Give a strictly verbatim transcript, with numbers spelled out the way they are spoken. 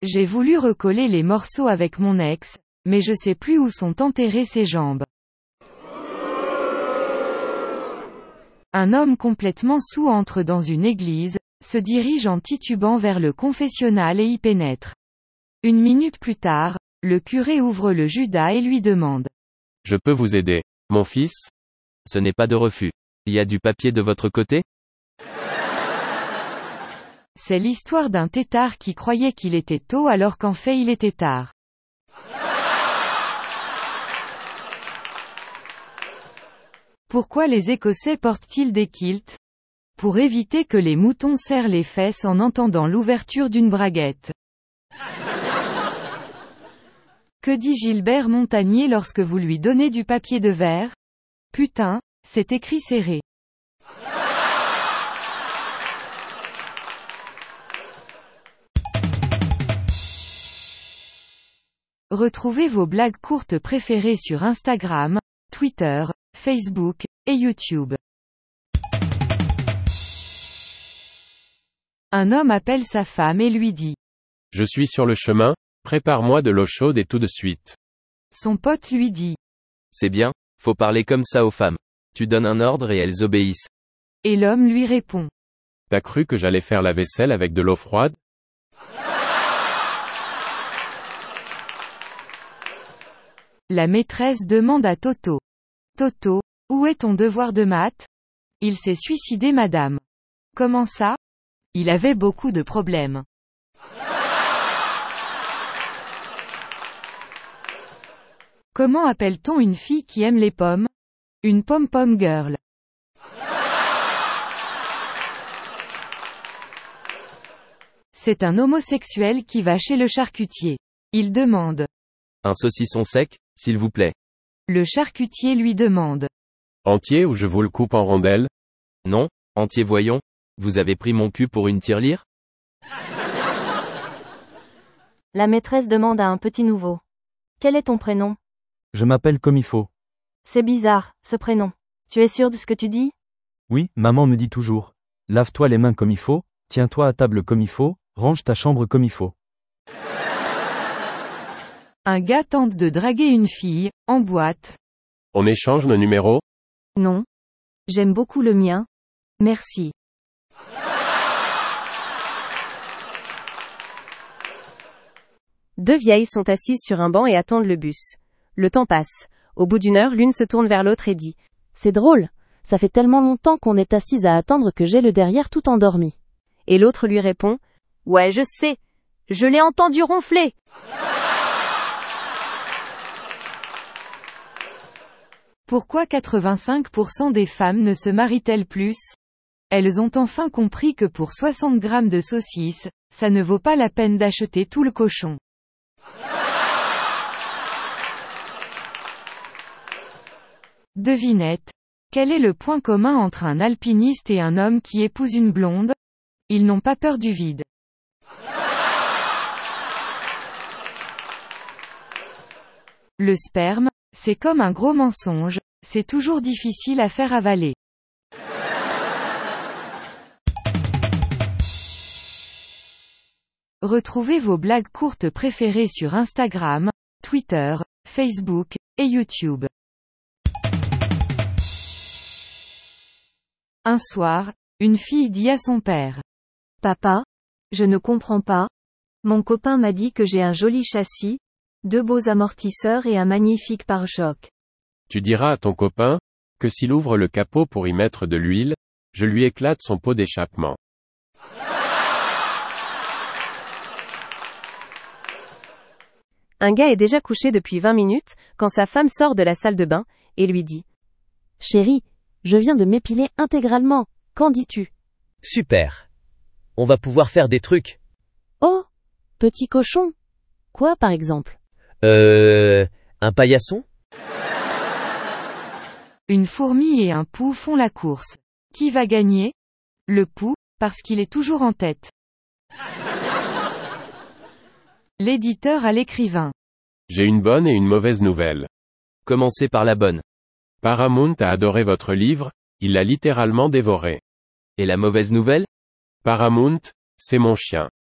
J'ai voulu recoller les morceaux avec mon ex, mais je sais plus où sont enterrées ses jambes. Un homme complètement saoul entre dans une église, se dirige en titubant vers le confessionnal et y pénètre. Une minute plus tard, le curé ouvre le Judas et lui demande. Je peux vous aider, mon fils? Ce n'est pas de refus. Il y a du papier de votre côté? C'est l'histoire d'un têtard qui croyait qu'il était tôt alors qu'en fait il était tard. Pourquoi les Écossais portent-ils des kilts? Pour éviter que les moutons serrent les fesses en entendant l'ouverture d'une braguette. Que dit Gilbert Montagnier lorsque vous lui donnez du papier de verre? Putain, c'est écrit serré. Retrouvez vos blagues courtes préférées sur Instagram, Twitter, Facebook, et YouTube. Un homme appelle sa femme et lui dit. Je suis sur le chemin, prépare-moi de l'eau chaude et tout de suite. Son pote lui dit. C'est bien, faut parler comme ça aux femmes. Tu donnes un ordre et elles obéissent. Et l'homme lui répond. T'as cru que j'allais faire la vaisselle avec de l'eau froide? La maîtresse demande à Toto. Toto, où est ton devoir de maths? Il s'est suicidé madame. Comment ça? Il avait beaucoup de problèmes. Comment appelle-t-on une fille qui aime les pommes? Une pom-pom girl. C'est un homosexuel qui va chez le charcutier. Il demande. Un saucisson sec, s'il vous plaît. Le charcutier lui demande. Entier ou je vous le coupe en rondelles? Non, entier voyons. Vous avez pris mon cul pour une tirelire? La maîtresse demande à un petit nouveau. Quel est ton prénom? Je m'appelle comme il faut. C'est bizarre, ce prénom. Tu es sûr de ce que tu dis? Oui, maman me dit toujours. Lave-toi les mains comme il faut, tiens-toi à table comme il faut, range ta chambre comme il faut. Un gars tente de draguer une fille, en boîte. On échange nos numéros? Non. J'aime beaucoup le mien. Merci. Deux vieilles sont assises sur un banc et attendent le bus. Le temps passe. Au bout d'une heure, l'une se tourne vers l'autre et dit. C'est drôle. Ça fait tellement longtemps qu'on est assise à attendre que j'ai le derrière tout endormi. Et l'autre lui répond. Ouais, je sais. Je l'ai entendu ronfler. Pourquoi quatre-vingt-cinq pour cent des femmes ne se marient-elles plus? Elles ont enfin compris que pour soixante grammes de saucisses, ça ne vaut pas la peine d'acheter tout le cochon. Devinette. Quel est le point commun entre un alpiniste et un homme qui épouse une blonde? Ils n'ont pas peur du vide. Le sperme, c'est comme un gros mensonge, c'est toujours difficile à faire avaler. Retrouvez vos blagues courtes préférées sur Instagram, Twitter, Facebook, et YouTube. Un soir, une fille dit à son père. Papa, je ne comprends pas. Mon copain m'a dit que j'ai un joli châssis, deux beaux amortisseurs et un magnifique pare-choc. Tu diras à ton copain, que s'il ouvre le capot pour y mettre de l'huile, je lui éclate son pot d'échappement. Un gars est déjà couché depuis vingt minutes, quand sa femme sort de la salle de bain, et lui dit. Chérie, je viens de m'épiler intégralement, qu'en dis-tu? Super. On va pouvoir faire des trucs. Oh, petit cochon. Quoi par exemple? Euh, un paillasson? Une fourmi et un pou font la course. Qui va gagner? Le pou, parce qu'il est toujours en tête. L'éditeur à l'écrivain. J'ai une bonne et une mauvaise nouvelle. Commencez par la bonne. Paramount a adoré votre livre, il l'a littéralement dévoré. Et la mauvaise nouvelle? Paramount, c'est mon chien.